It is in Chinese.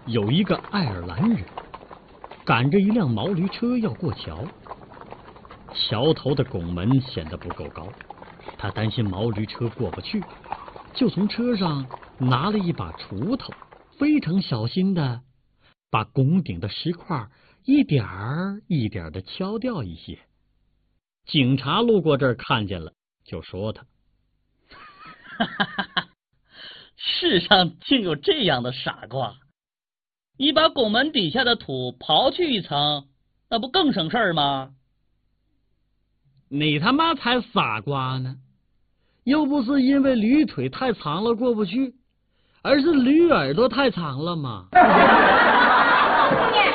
有一个爱尔兰人赶着一辆毛驴车要过桥，桥头的拱门显得不够高，他担心毛驴车过不去，就从车上拿了一把锄头，非常小心的把拱顶的石块一点儿一点的敲掉一些。警察路过这儿看见了，就说他： 世上竟有这样的傻瓜！你把拱门底下的土刨去一层，那不更省事儿吗？ 你他妈才傻瓜呢！又不是因为驴腿太长了过不去，而是驴耳朵太长了嘛。